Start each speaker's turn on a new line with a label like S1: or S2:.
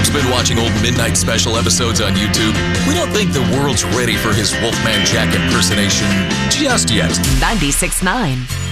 S1: He's been watching old Midnight Special episodes on YouTube. We don't think the world's ready for his Wolfman Jack impersonation just yet.
S2: 96.9